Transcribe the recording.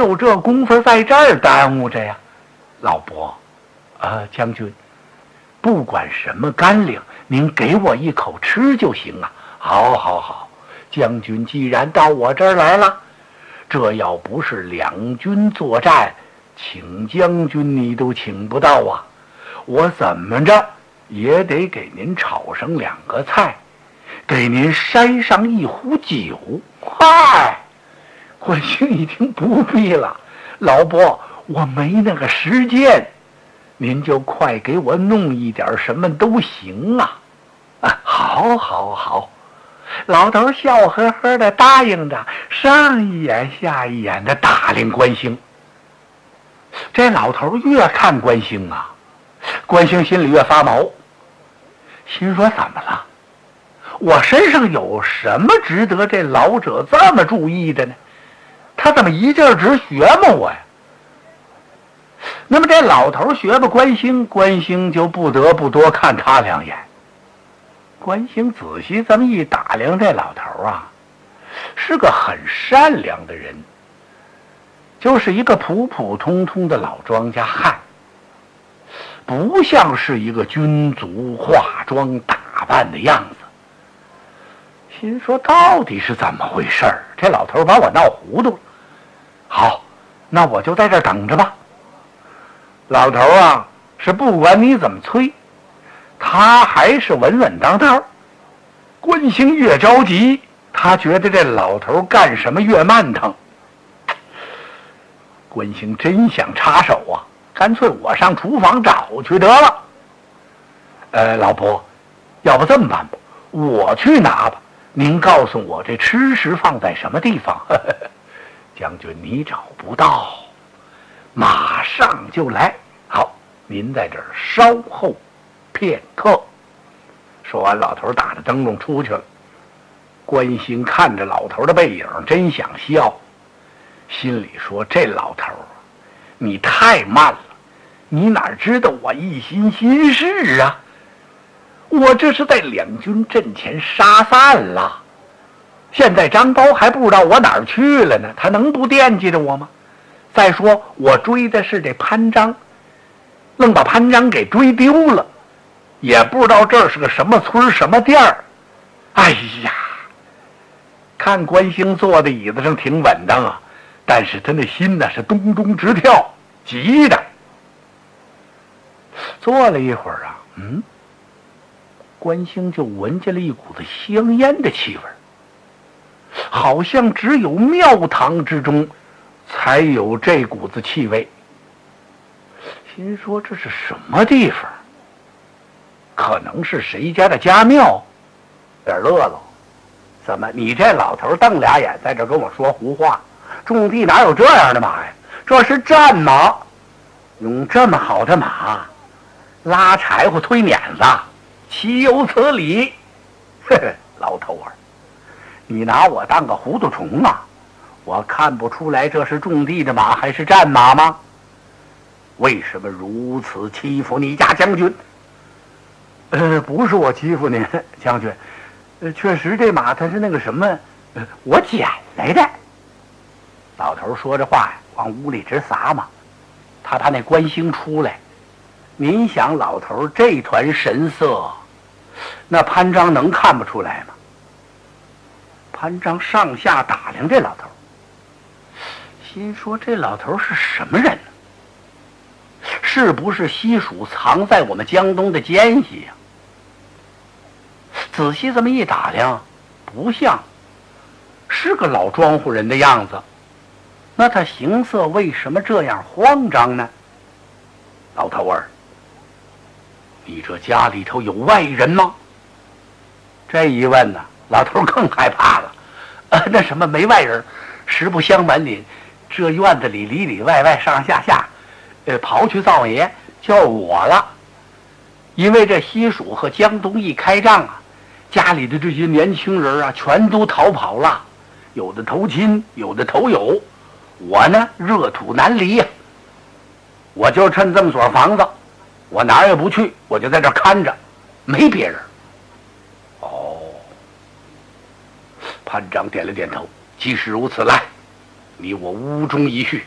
有这功夫在这儿耽误着呀。老伯，将军，不管什么干粮，您给我一口吃就行啊。好，将军既然到我这儿来了，这要不是两军作战，请将军你都请不到啊。我怎么着也得给您炒上2个菜，给您筛上一壶酒。嗨，关兴一听，不必了，老伯，我没那个时间，您就快给我弄一点什么都行啊。好，老头笑呵呵的答应着，上一眼下一眼的打量关兴。这老头越看关兴啊，关兴心里越发毛，心说怎么了？我身上有什么值得这老者这么注意的呢？他怎么一劲儿直学摸我呀？那么这老头学吧关兴，关兴就不得不多看他2眼。关兴仔细这么一打量，这老头啊，是个很善良的人，就是一个普普通通的老庄稼汉，不像是一个军卒化妆打扮的样子。心说到底是怎么回事儿？这老头把我闹糊涂了。好，那我就在这儿等着吧。老头啊，是不管你怎么催，他还是稳稳当当。关兴越着急，他觉得这老头干什么越慢腾。关兴真想插手啊，干脆我上厨房找去得了。老伯，要不这么办吧，我去拿吧，您告诉我这吃食放在什么地方。将军你找不到，马上就来。好，您在这儿稍后片刻。说完，老头打着灯笼出去了。关兴看着老头的背影，真想笑，心里说：这老头你太慢了，你哪知道我一心心事啊？我这是在两军阵前杀散了，现在张苞还不知道我哪儿去了呢，他能不惦记着我吗？再说我追的是这潘璋，愣把潘璋给追丢了，也不知道这是个什么村什么店儿。哎呀，看关兴坐在椅子上挺稳当啊，但是他那心呢是咚咚直跳，急的。坐了一会儿啊，关兴就闻见了一股子香烟的气味，好像只有庙堂之中才有这股子气味。心说这是什么地方？可能是谁家的家庙？有点乐了。怎么你这老头瞪俩眼在这跟我说胡话？种地哪有这样的马呀？这是战马，用这么好的马拉柴火推碾子，岂有此理？嘿嘿，老头儿，你拿我当个糊涂虫啊？我看不出来这是种地的马还是战马吗？为什么如此欺负你家将军？不是我欺负您，将军，确实这马它是那个什么，我捡来的。老头说着话呀，往屋里直撒嘛，他怕那关兴出来。您想老头这团神色，那潘璋能看不出来吗？潘璋上下打量这老头，心说这老头是什么人呢？是不是西蜀藏在我们江东的奸细呀？仔细这么一打量，不像，是个老庄户人的样子。那他形色为什么这样慌张呢？老头儿，你这家里头有外人吗？这一问呢，老头更害怕了。那什么没外人，实不相瞒您，这院子里里里外外上下下，刨去灶爷就我了。因为这西蜀和江东一开仗啊，家里的这些年轻人啊，全都逃跑了，有的投亲，有的投友。我呢，热土难离呀，我就趁这么所房子，我哪儿也不去，我就在这看着，没别人。哦，潘璋点了点头，既是如此，来，你我屋中一叙。